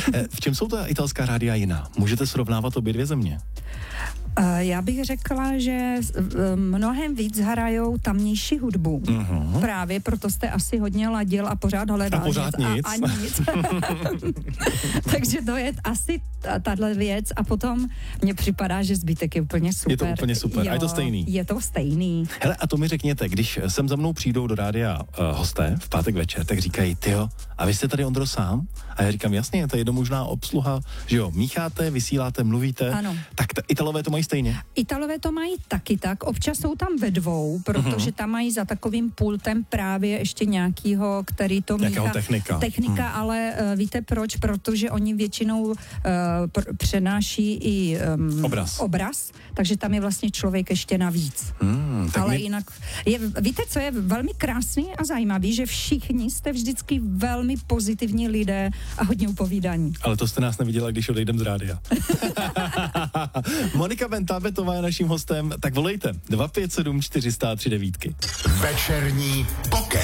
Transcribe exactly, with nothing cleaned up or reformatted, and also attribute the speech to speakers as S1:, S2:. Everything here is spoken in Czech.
S1: V čem jsou ta italská rádia jiná? Můžete srovnávat obě dvě země?
S2: Já bych řekla, že mnohem víc hrajou tamnější hudbu. Uh-huh. Právě proto jste asi hodně ladil a pořád hledal.
S1: A pořád nic.
S2: A, a nic. Takže to je asi tahle věc a potom mně připadá, že zbytek je úplně super.
S1: Je to úplně super. Jo, a je to stejný.
S2: Je to stejný.
S1: Hele, a to mi řekněte, když sem za mnou přijdou do rádia uh, hosté v pátek večer, tak říkají, tyjo, a vy jste tady, Ondro, sám? A já říkám, jasně, to je jednomužná obsluha, že jo, mícháte, vysíláte, mluvíte.
S2: Ano.
S1: Tak t- Italové to mají stejně?
S2: Italové to mají taky tak, občas jsou tam ve dvou, protože uh-huh. tam mají za takovým pultem právě ještě nějakýho, který to míchá.
S1: Nějakého technika.
S2: Technika, hmm. ale uh, víte proč? Protože oni většinou uh, pr- přenáší i um,
S1: obraz.
S2: obraz, takže tam je vlastně člověk ještě navíc.
S1: Hmm,
S2: ale
S1: my...
S2: jinak, je, víte, co je velmi krásný a zajímavý, že všichni jste vždycky velmi pozitivní lidé a hodně upovídaní.
S1: Ale to jste nás neviděla, když odejdem z rádia. Monika Bentábetová je naším hostem, tak volejte dva pět sedm čtyři nula tři devět.
S3: Večerní pokec.